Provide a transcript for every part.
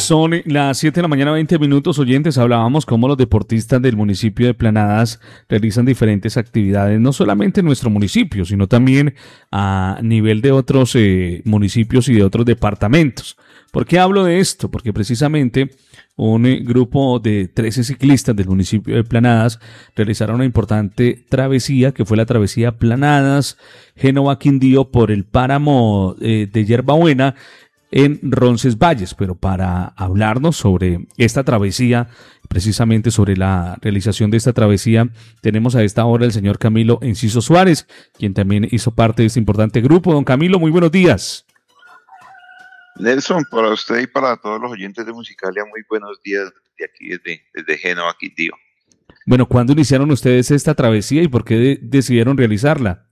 Son las 7 de la mañana, 20 minutos, oyentes. Hablábamos cómo los deportistas del municipio de Planadas realizan diferentes actividades, no solamente en nuestro municipio, sino también a nivel de otros municipios y de otros departamentos. ¿Por qué hablo de esto? Porque precisamente un grupo de 13 ciclistas del municipio de Planadas realizaron una importante travesía, que fue la travesía Planadas, Génova Quindío, por el páramo de Yerbabuena, en Roncesvalles. Pero para hablarnos sobre esta travesía, precisamente sobre la realización de esta travesía, tenemos a esta hora el señor Camilo Enciso Suárez, quien también hizo parte de este importante grupo. Don Camilo, muy buenos días. Nelson, para usted y para todos los oyentes de Musicalia, muy buenos días de aquí desde Génova, Quindío. Bueno, ¿cuándo iniciaron ustedes esta travesía y por qué decidieron realizarla?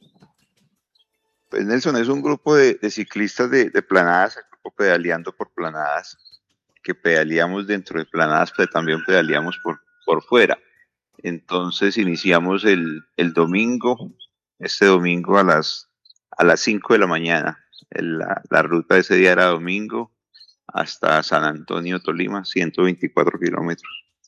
Pues Nelson, es un grupo de ciclistas de Planadas, el grupo Pedaleando por Planadas, que pedaleamos dentro de Planadas, pero también pedaleamos por fuera. Entonces iniciamos el domingo, este domingo a las 5 de la mañana. La ruta de ese día era domingo hasta San Antonio, Tolima, 124 kilómetros.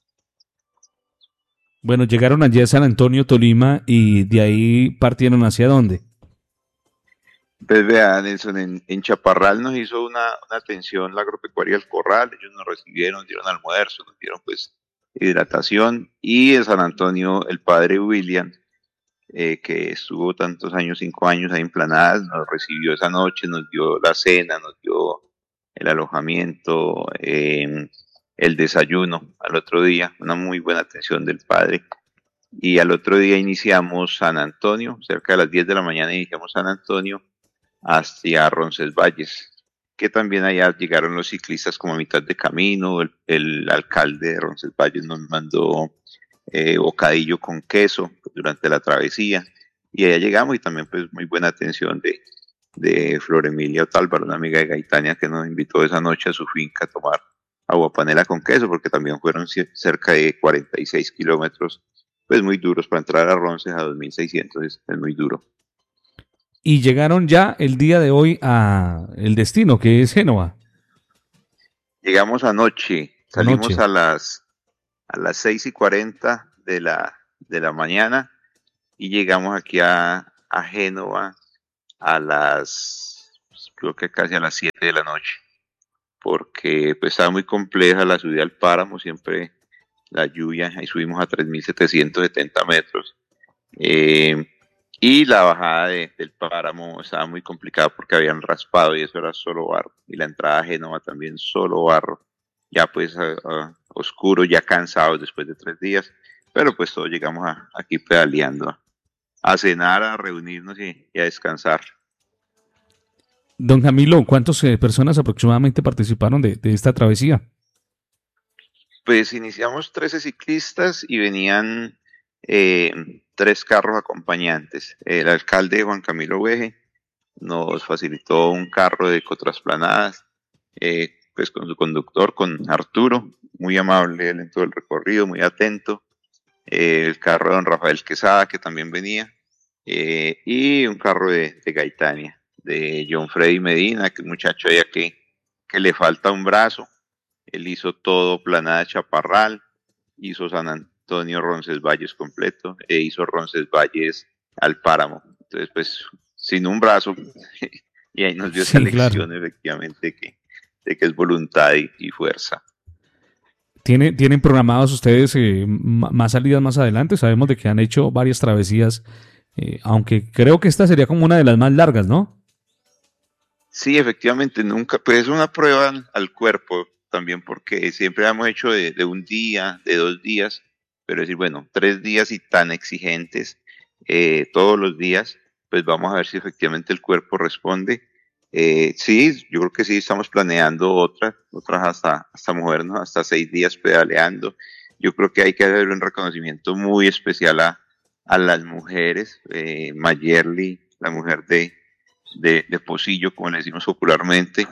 Bueno, llegaron allí a San Antonio, Tolima, y de ahí partieron ¿hacia dónde? Pues vea, Nelson, en Chaparral nos hizo una atención la agropecuaria El Corral. Ellos nos recibieron, nos dieron almuerzo, nos dieron pues hidratación, y en San Antonio el padre William, que estuvo tantos años, 5 años ahí en Planadas, nos recibió esa noche, nos dio la cena, nos dio el alojamiento, el desayuno al otro día, una muy buena atención del padre. Y al otro día iniciamos San Antonio, cerca de las 10 de la mañana iniciamos San Antonio hacia Roncesvalles, que también allá llegaron los ciclistas como a mitad de camino. El alcalde de Roncesvalles nos mandó bocadillo con queso durante la travesía, y allá llegamos, y también pues muy buena atención de Flor Emilia Otálvaro, una amiga de Gaitania, que nos invitó esa noche a su finca a tomar aguapanela con queso, porque también fueron cerca de 46 kilómetros, pues muy duros. Para entrar a Ronces a 2600 es muy duro. Y llegaron ya el día de hoy a el destino, que es Génova. Llegamos anoche, salimos Anoche. a las 6:40 de la mañana, y llegamos aquí a Génova creo que casi a las 7 de la noche, porque pues estaba muy compleja la subida al páramo, siempre la lluvia, ahí subimos a 3.770 metros, y la bajada del páramo estaba muy complicada porque habían raspado y eso era solo barro, y la entrada a Génova también solo barro, ya pues oscuro, ya cansados después de 3 días, pero pues todos llegamos aquí pedaleando, a cenar, a reunirnos y a descansar. Don Camilo, ¿cuántas personas aproximadamente participaron de esta travesía? Pues iniciamos 13 ciclistas y venían 3 carros acompañantes. El alcalde Juan Camilo Veje nos facilitó un carro de Ecotrasplanadas, pues con su conductor, con Arturo, muy amable él en todo el recorrido, muy atento. El carro de don Rafael Quesada, que también venía, y un carro de Gaitania, de John Freddy Medina, que es un muchacho allá que le falta un brazo. Él hizo todo Planada Chaparral, hizo San Antonio Roncesvalles completo, e hizo Roncesvalles al páramo. Entonces, pues, sin un brazo, y ahí nos dio esa Sí, claro. lección, efectivamente, de que es voluntad y fuerza. ¿Tienen programados ustedes más salidas más adelante? Sabemos de que han hecho varias travesías, aunque creo que esta sería como una de las más largas, ¿no? Sí, efectivamente, nunca, pues es una prueba al cuerpo también, porque siempre hemos hecho de un día, de 2 días, pero decir, bueno, 3 días y tan exigentes todos los días, pues vamos a ver si efectivamente el cuerpo responde. Sí, yo creo que sí, estamos planeando otras hasta movernos hasta 6 días pedaleando. Yo creo que hay que hacer un reconocimiento muy especial a las mujeres. Mayerly, la mujer de Pocillo, como le decimos popularmente.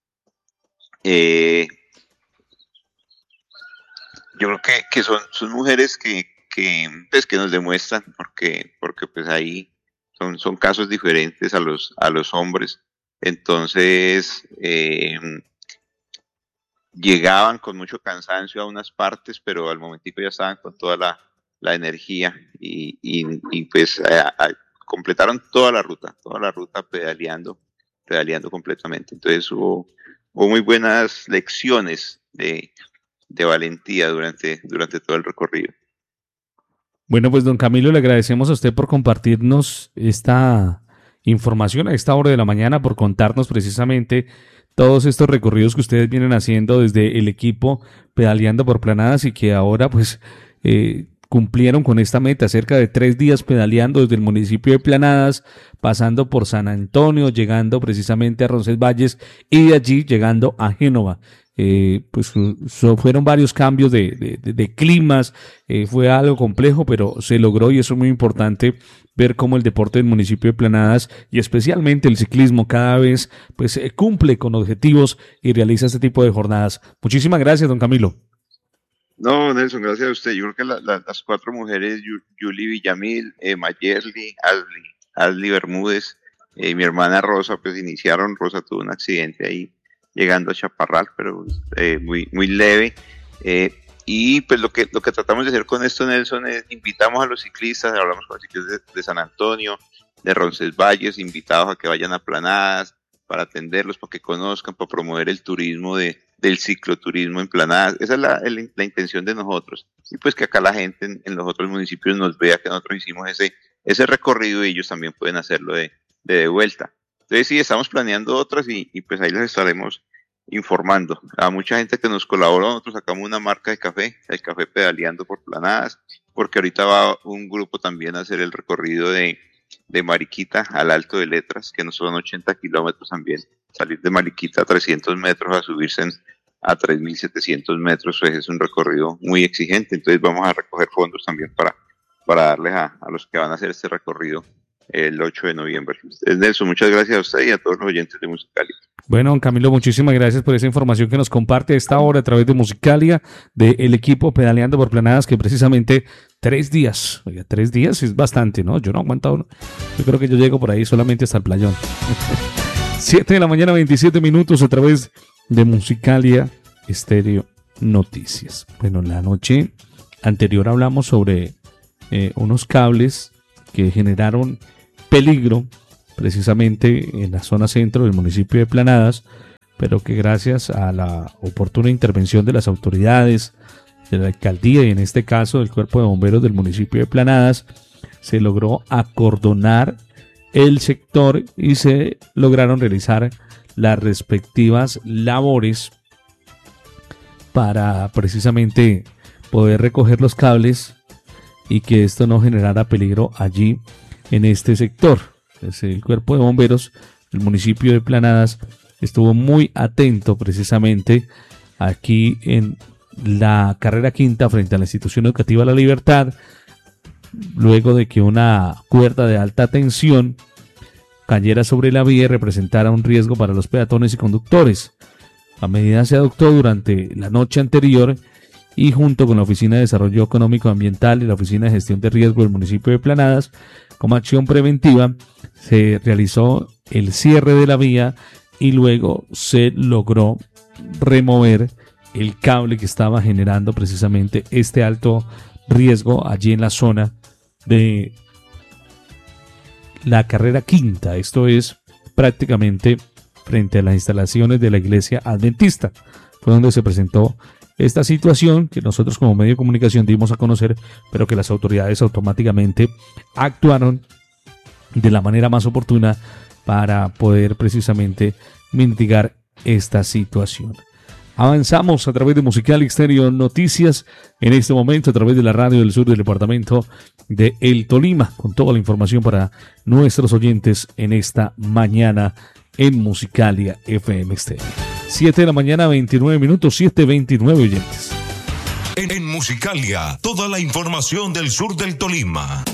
Yo creo que son mujeres pues, que nos demuestran, porque pues ahí son casos diferentes a los hombres. Entonces, llegaban con mucho cansancio a unas partes, pero al momentico ya estaban con toda la energía y pues completaron toda la ruta pedaleando completamente. Entonces hubo muy buenas lecciones de valentía durante todo el recorrido. Bueno, pues don Camilo, le agradecemos a usted por compartirnos esta información a esta hora de la mañana, por contarnos precisamente todos estos recorridos que ustedes vienen haciendo desde el equipo Pedaleando por Planadas y que ahora pues cumplieron con esta meta, cerca de 3 días pedaleando desde el municipio de Planadas, pasando por San Antonio, llegando precisamente a Roncesvalles y de allí llegando a Génova. Pues fueron varios cambios de climas, fue algo complejo, pero se logró y eso es muy importante ver cómo el deporte del municipio de Planadas y especialmente el ciclismo cada vez pues cumple con objetivos y realiza este tipo de jornadas. Muchísimas gracias, don Camilo. No, Nelson, gracias a usted. Yo creo que las 4 mujeres, Yuli Villamil, Mayerly, Asli Bermúdez, mi hermana Rosa, pues iniciaron. Rosa tuvo un accidente ahí llegando a Chaparral, pero muy leve. Y pues lo que tratamos de hacer con esto, Nelson, es invitamos a los ciclistas, hablamos con los ciclistas de San Antonio, de Roncesvalles, invitados a que vayan a Planadas para atenderlos, para que conozcan, para promover el turismo del cicloturismo en Planadas. Esa es la intención de nosotros. Y pues que acá la gente en los otros municipios nos vea que nosotros hicimos ese recorrido y ellos también pueden hacerlo de vuelta. Entonces sí, estamos planeando otras y pues ahí les estaremos informando. A mucha gente que nos colaboró, nosotros sacamos una marca de café, el café Pedaleando por Planadas, porque ahorita va un grupo también a hacer el recorrido de Mariquita al Alto de Letras, que no son 80 kilómetros también. Salir de Mariquita a 300 metros a subirse a 3.700 metros, pues es un recorrido muy exigente. Entonces vamos a recoger fondos también para darles a los que van a hacer este recorrido el 8 de noviembre. Nelson, muchas gracias a usted y a todos los oyentes de Musicalia. Bueno, don Camilo, muchísimas gracias por esa información que nos comparte a esta hora a través de Musicalia, del equipo Pedaleando por Planadas, que precisamente 3 días, oiga, 3 días es bastante, ¿no? Yo no aguanto uno. Yo creo que yo llego por ahí solamente hasta el playón. 7 de la mañana, 27 minutos a través de Musicalia Estéreo Noticias. Bueno, la noche anterior hablamos sobre unos cables que generaron peligro precisamente en la zona centro del municipio de Planadas, pero que gracias a la oportuna intervención de las autoridades, de la alcaldía y en este caso del cuerpo de bomberos del municipio de Planadas, se logró acordonar el sector y se lograron realizar las respectivas labores para precisamente poder recoger los cables y que esto no generara peligro allí en este sector. El cuerpo de bomberos del municipio de Planadas estuvo muy atento precisamente aquí en la carrera quinta frente a la institución educativa La Libertad, luego de que una cuerda de alta tensión cayera sobre la vía y representara un riesgo para los peatones y conductores. La medida se adoptó durante la noche anterior y junto con la Oficina de Desarrollo Económico Ambiental y la Oficina de Gestión de Riesgo del municipio de Planadas, como acción preventiva, se realizó el cierre de la vía y luego se logró remover el cable que estaba generando precisamente este alto riesgo allí en la zona de la carrera quinta. Esto es prácticamente frente a las instalaciones de la iglesia adventista. Fue donde se presentó esta situación que nosotros como medio de comunicación dimos a conocer, pero que las autoridades automáticamente actuaron de la manera más oportuna para poder precisamente mitigar esta situación. Avanzamos a través de Musicalia Estéreo Noticias en este momento a través de la radio del sur del departamento de El Tolima con toda la información para nuestros oyentes en esta mañana en Musicalia FM Estéreo. 7 de la mañana, 29 minutos, 7:29 oyentes. En Musicalia, toda la información del sur del Tolima.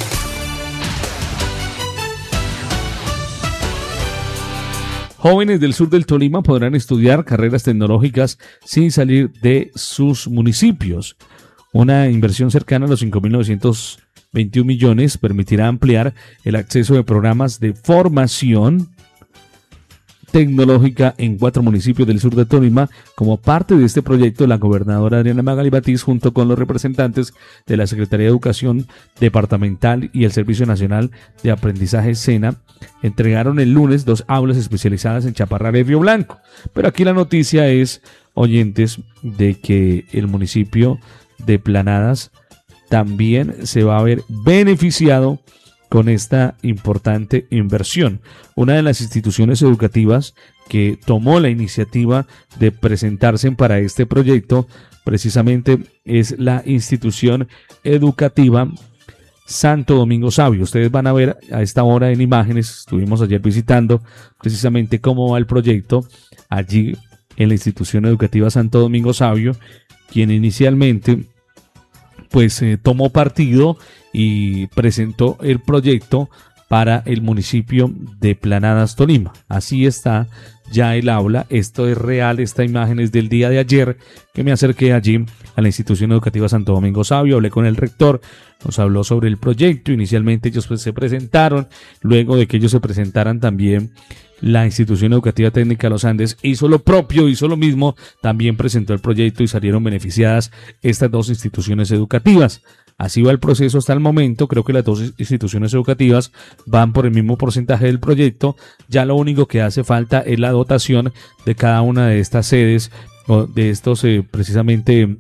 Jóvenes del sur del Tolima podrán estudiar carreras tecnológicas sin salir de sus municipios. Una inversión cercana a los 5.921 millones permitirá ampliar el acceso de programas de formación tecnológica en 4 municipios del sur de Tolima. Como parte de este proyecto, la gobernadora Adriana Magali Batiz, junto con los representantes de la Secretaría de Educación Departamental y el Servicio Nacional de Aprendizaje SENA, entregaron el lunes 2 aulas especializadas en Chaparral y Río Blanco. Pero aquí la noticia es, oyentes, de que el municipio de Planadas también se va a ver beneficiado con esta importante inversión. Una de las instituciones educativas que tomó la iniciativa de presentarse para este proyecto precisamente es la institución educativa Santo Domingo Sabio. Ustedes van a ver a esta hora en imágenes, estuvimos ayer visitando precisamente cómo va el proyecto allí en la institución educativa Santo Domingo Sabio, quien inicialmente pues tomó partido y presentó el proyecto para el municipio de Planadas, Tolima. Así está ya el aula. Esto es real, esta imagen es del día de ayer que me acerqué allí a la institución educativa Santo Domingo Sabio, hablé con el rector, nos habló sobre el proyecto. Inicialmente ellos pues se presentaron, luego de que ellos se presentaran también la institución educativa técnica Los Andes hizo lo propio, hizo lo mismo, también presentó el proyecto y salieron beneficiadas estas 2 instituciones educativas. Así va el proceso hasta el momento. Creo que las 2 instituciones educativas van por el mismo porcentaje del proyecto. Ya lo único que hace falta es la dotación de cada una de estas sedes o de estos precisamente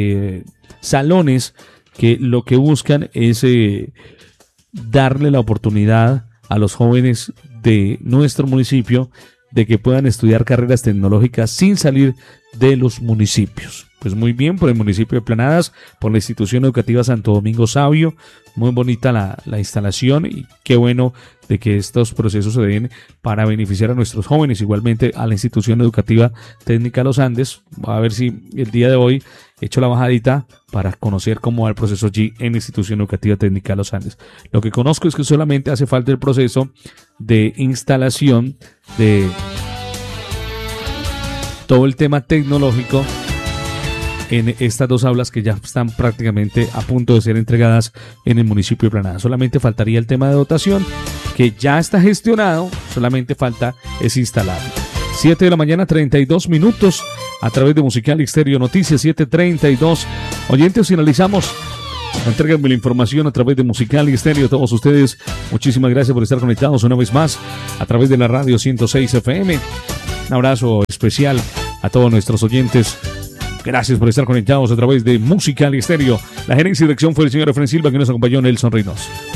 salones, que lo que buscan es darle la oportunidad a los jóvenes de nuestro municipio de que puedan estudiar carreras tecnológicas sin salir de los municipios. Pues muy bien por el municipio de Planadas, por la institución educativa Santo Domingo Sabio. Muy bonita la instalación y qué bueno de que estos procesos se den para beneficiar a nuestros jóvenes. Igualmente a la institución educativa técnica Los Andes. A ver si el día de hoy he hecho la bajadita para conocer cómo va el proceso allí en la institución educativa técnica Los Andes. Lo que conozco es que solamente hace falta el proceso de instalación de todo el tema tecnológico en estas 2 aulas que ya están prácticamente a punto de ser entregadas en el municipio de Planadas. Solamente faltaría el tema de dotación, que ya está gestionado, solamente falta es instalarlo. 7 de la mañana, 32 minutos, a través de Musical Estéreo Noticias, 7:32. Oyentes, finalizamos. Entréguenme la información a través de Musical Estéreo. Todos ustedes, muchísimas gracias por estar conectados una vez más a través de la radio 106 FM. Un abrazo especial a todos nuestros oyentes. Gracias por estar conectados a través de Musical Estéreo. La gerencia y dirección fue el señor Efren Silva, que nos acompañó Nelson Reynoso.